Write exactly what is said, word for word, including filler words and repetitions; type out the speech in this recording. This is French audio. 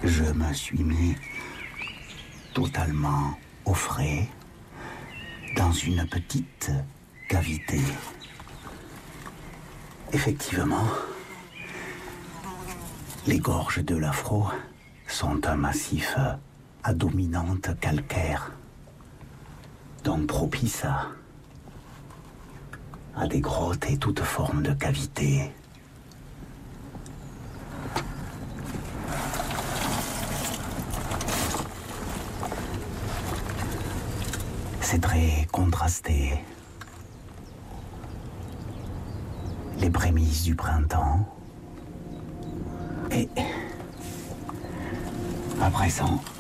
je me suis mis totalement au frais dans une petite cavité. Effectivement, les gorges de l'Afro sont un massif à dominante calcaire, donc propice à, à des grottes et toutes formes de cavités. C'est très contrasté. Les prémices du printemps. Et à présent,